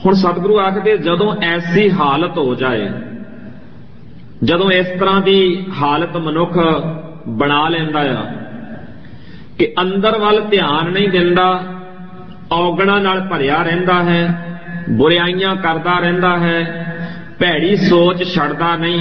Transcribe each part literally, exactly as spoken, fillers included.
हुण सतगुरु आखदे जदों ऐसी हालत हो जाए, जदों इस तरह की हालत मनुख बना लैंदा आ कि अंदर वाल ध्यान नहीं दिंदा, औगणा नाल भरिया रहिंदा है, बुराइयां करदा रहिंदा है, भैड़ी सोच छड्डदा नहीं,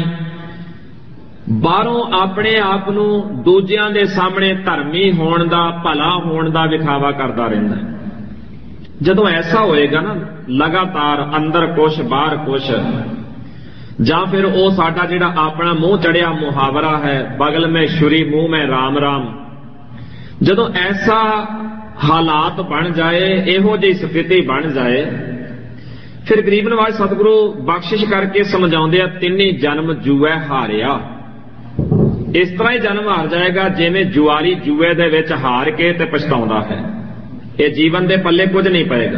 बाहरों अपने आप नूं दूजियां दे सामने धर्मी होण दा, भला होण दा विखावा करदा रहिंदा है। जदों ऐसा होएगा ना, लगातार अंदर कुछ बाहर कुछ, जां फिर वो साडा जिहड़ा अपना मूँह चढ़िया मुहावरा है, बगल में छुरी मुंह में राम राम, जदों ऐसा हालात बन जाए, इहो जी स्थिति बन जाए, फिर गरीब नवाज सतगुरु बख्शिश करके समझाउंदे आ, तिन्नी जन्म जुए हारिया। इस तरह ही जन्म हार जाएगा जिवें जुआरी जुए दे विच हार के ते पछताउंदा है। ये जीवन दे पल्ले कुछ नहीं पएगा।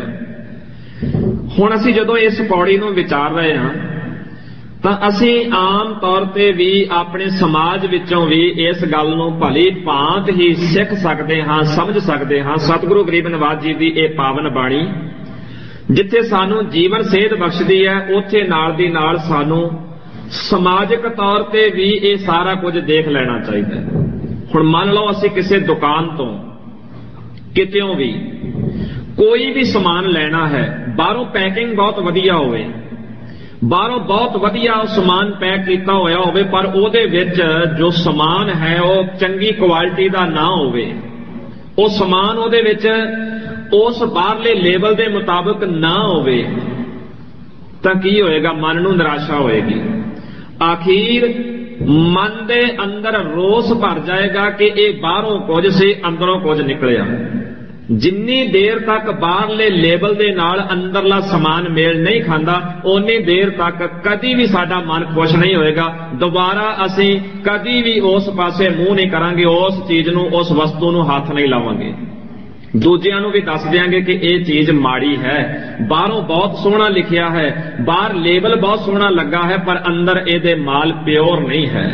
हुण असीं जदों इस पौड़ी नूं विचार रहे हां तां असीं आम तौर ते भी अपने समाज विचों भी इस गल नूं भली भांत ही सिख सकदे हां, समझ सकदे हां। सतगुरु गरीब नवाज जी दी इह पावन बाणी जिथे सानू जीवन सेध बख्शदी है, उत्थे नाल दी नाल सानू समाजिक तौर ते भी ये सारा कुछ देख लेना चाहिए। हुण मान लो असीं किसी दुकान तो कित्यों भी कोई भी समान लेना है, बाहरों पैकिंग बहुत वधिया होवे, बाहरों बहुत वधिया समान पैक किया होया होवे, पर उहदे विच जो समान है वो चंगी क्वालिटी दा ना होवे, वो समान उहदे विच उस बाहरले लेवल के मुताबिक ना होवे, तां की होएगा? मन नूं निराशा होएगी। आखिर मन दे अंदर रोस भर जाएगा कि ये बाहरों कुछ से अंदरों कुछ निकलिया। जिन्नी देर तक बाहरले लेवल दे नाल अंदरला समान मेल नहीं खांदा, उन्नी देर तक कदी भी साडा मन खुश नहीं होएगा। दोबारा असीं कदी भी उस पासे मूँह नहीं करांगे, उस चीज नूं, उस वस्तु नूं हाथ नहीं लावांगे। दूजियां नूं भी दस देंगे कि यह चीज माड़ी है, बाहरों बहुत सोहना लिखिया है, बाहर लेबल बहुत सोहना लगा है, पर अंदर इहदे माल प्योर नहीं है।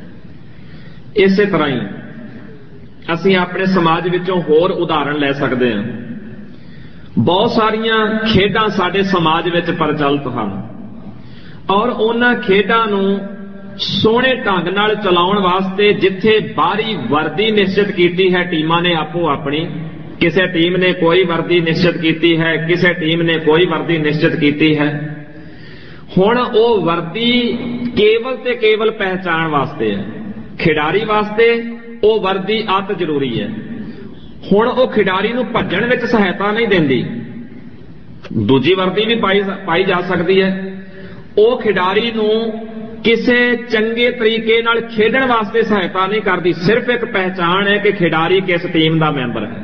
इसे तरह ही असीं अपने समाज विचों होर उदाहरण लै सकते हैं। बहुत सारियां खेडां साडे समाज विच प्रचलित हन और उन्हां खेडां नूं सोहणे ढंग नाल चलाउण वास्ते जिथे बाहरी वर्दी निश्चित कीती है टीमां ने आपो अपनी, किसी टीम ने कोई वर्दी निश्चित की है, किसी टीम ने कोई वर्दी निश्चित की है। हुण वो वर्दी केवल ते केवल पहचान वास्ते है, खिडारी वास्ते वो वर्दी अत जरूरी है। हुण वो खिडारी नूं भज्जण विच सहायता नहीं देंदी, दूजी वर्दी भी पाई पाई जा सकती है। वो खिडारी नूं किसी चंगे तरीके नाल खेडण वास्ते सहायता नहीं करती, सिर्फ एक पहचान है कि खिडारी किस टीम का मैंबर है।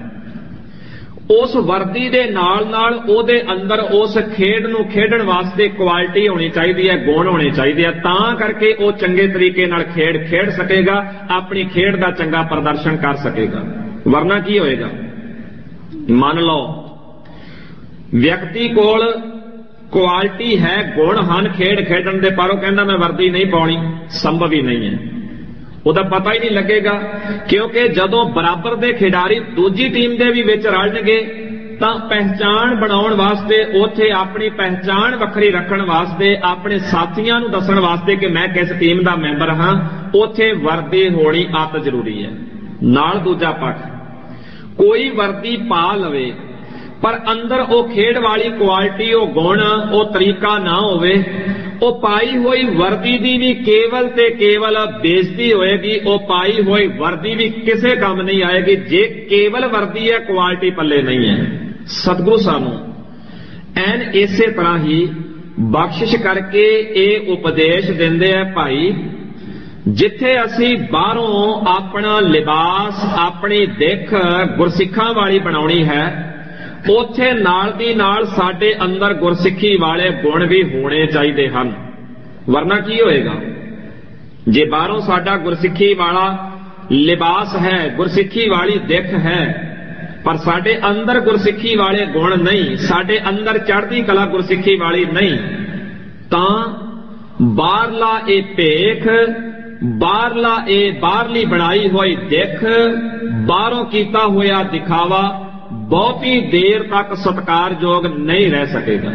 उस वर्दी दे नाल नाल ओदे अंदर उस खेड नूं खेडण वास्ते क्वालिटी होनी चाहिए है, गुण होने चाहिए, तां करके वो चंगे तरीके नाल खेड खेड सकेगा, अपनी खेड दा चंगा प्रदर्शन कर सकेगा। वरना की होएगा? मान लो व्यक्ति कोल क्वालिटी है, गुण हन खेड खेडण दे, पर वो कहंदा मैं वर्दी नहीं पाउणी, संभव ही नहीं है। ਉਹਦਾ पता ही नहीं लगेगा, क्योंकि जदों बराबर दे खिडारी दूजी टीम दे भी विच रलणगे तां पहचान बनाउण वास्ते, उत्थे अपनी पहचान वखरी रखण वास्ते, अपने साथियां नूं दस्सण वास्ते कि मैं किस टीम दा मैंबर हां, उत्थे वर्दी होनी अत जरूरी है। नाल दूजा पक्ष कोई वर्दी पा लवे पर अंदर वो खेड वाली क्वालिटी, वो गुण, वो तरीका ना होवे, वो पाई हुई वर्दी दी भी केवल ते केवल बेइज्जती होएगी, वो पाई हुई वर्दी भी किसे काम नहीं आएगी जे केवल वर्दी है, क्वालिटी पल्ले नहीं है। सतगुरु सानू एन इसे तरह ही बख्शिश करके ये उपदेश देंदे है, भाई जिथे असी बाहरों अपना लिबास, अपनी दिख गुरसिखां वाली बनाउणी है, उथे नाल दी नाल साडे अंदर गुरसिखी वाले गुण भी होने चाहिए हन। वरना की होएगा? जे बाहरों साडा गुरसिखी वाला लिबास है, गुरसिखी वाली दिख है, पर साडे अंदर गुरसिखी वाले गुण नहीं, साडे अंदर चढ़दी कला गुरसिखी वाली नहीं, तां बाहरला ए भेख, बाहरला ए बाहरली बनाई हुई दिख, बाहरों कीता होया दिखावा बहुती देर तक सत्कारयोग नहीं रह सकेगा।